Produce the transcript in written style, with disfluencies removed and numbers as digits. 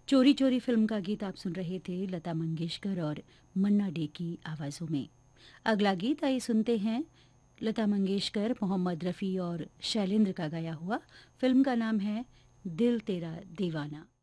चोरी चोरी फिल्म का गीत आप सुन रहे थे लता मंगेशकर और मन्ना डे की आवाज़ों में। अगला गीत आइए सुनते हैं लता मंगेशकर, मोहम्मद रफ़ी और शैलेंद्र का गाया हुआ। फिल्म का नाम है दिल तेरा दीवाना।